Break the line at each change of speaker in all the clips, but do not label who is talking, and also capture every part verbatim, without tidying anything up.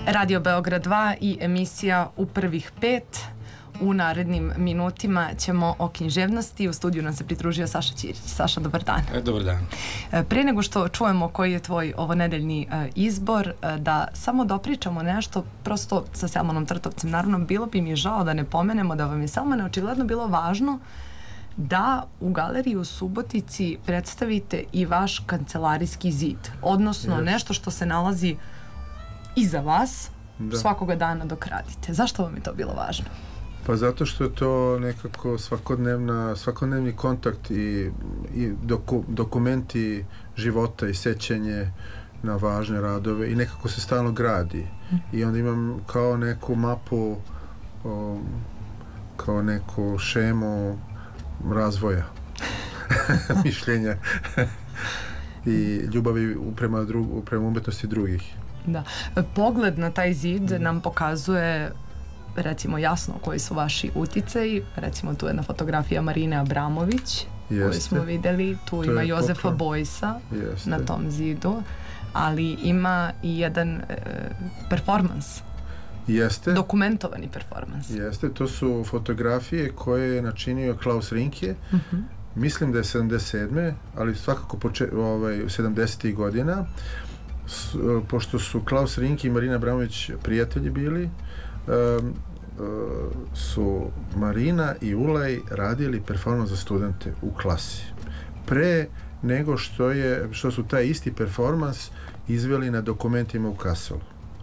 Radio Beograd dva i emisija U prvih pet. U narednim minutima ćemo o književnosti. U studiju nam se pridružio Saša Ćirić. Saša, dobar dan.
E, dobar dan.
Pre nego što čujemo koji je tvoj ovonedeljni izbor, da samo dopričamo nešto, prosto sa Selmanom Trtovcem. Naravno, bilo bi mi žao da ne pomenemo da vam je Selmane očigledno bilo važno da u galeriji u Subotici predstavite i vaš kancelarijski zid. Odnosno, yes. nešto što se nalazi iza vas, da. Svakoga dana dok radite. Zašto vam je to bilo važno?
Pa zato što je to nekako svakodnevna, svakodnevni kontakt i, i doku, dokumenti života i sećanje na važne radove i nekako se stalno gradi. Mm. I onda imam kao neku mapu, o, kao neku šemu razvoja, mišljenja i ljubavi prema, dru, prema umetnosti drugih.
Da. Pogled na taj zid mm. nam pokazuje recimo jasno koji su vaši uticaji. Recimo tu je jedna fotografija Marine Abramović Jeste. koju smo videli. Tu to ima Jozefa poklon. Bojsa Jeste. na tom zidu. Ali ima i jedan e, performans.
Jeste.
Dokumentovani performans.
Jeste. To su fotografije koje je načinio Klaus Rinke. Uh-huh. Mislim da je sedamdeset sedme ali svakako poče, ovaj, sedamdesetih godina. S, pošto su Klaus Rinke i Marina Abramović prijatelji bili, Um, uh, su Marina i Ulaj radili performans za studente u klasi pre nego što je što su taj isti performans izveli na dokumentima u Kasselu.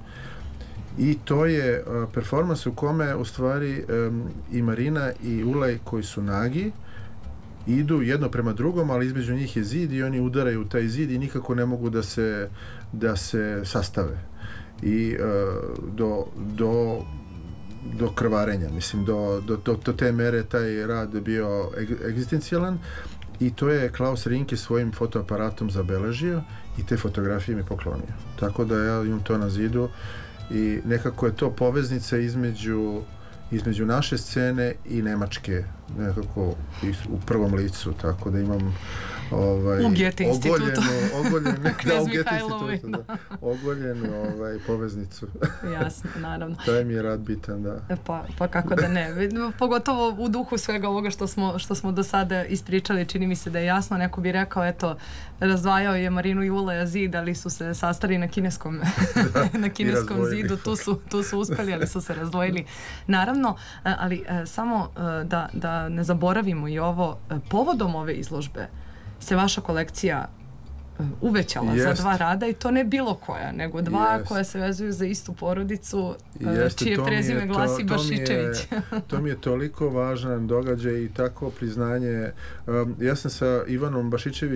I to je uh, performans u kome u stvari um, i Marina i Ulaj koji su nagi idu jedno prema drugom, ali između njih je zid i oni udaraju u taj zid i nikako ne mogu da se da se sastave. I uh, do, do, do krvarenja, mislim, do, do, do, do te mere taj rad bio egzistencijalan i to je Klaus Rinke svojim fotoaparatom zabeležio i te fotografije mi poklonio. Tako da ja imam to na zidu i nekako je to poveznica između između naše scene i nemačke, nekako u prvom licu, tako da imam ovaj,
u Goethe institutu
ogoljenu da, u Goethe institutu da. ogoljenu ovaj, poveznicu.
Jasno, naravno.
Taj mi je rad bitan, da.
Pa, pa kako da ne. Pogotovo u duhu svega ovoga što smo, što smo do sada ispričali, čini mi se da je jasno. Neko bi rekao, eto, razdvajao je Marinu i Ulaja zid, ali su se sastali na kineskom, da, na kineskom zidu. Tu su, tu su uspeli, ali su se razdvojili. Naravno, ali samo da, da ne zaboravimo i ovo, povodom ove izložbe se vaša kolekcija uvećala Jest. za dva rada i to ne bilo koja, nego dva Jest. koja se vezuju za istu porodicu Jeste, čije prezime to, glasi to Bašičević.
Mi to mi je toliko važan događaj i tako priznanje. Um, ja sam sa Ivanom Bašičević